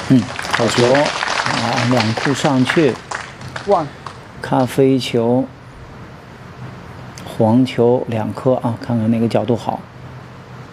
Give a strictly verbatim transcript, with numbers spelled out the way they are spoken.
嗯，好球啊，两库上去， 哇， 咖啡球，黄球两颗啊，看看哪个角度好。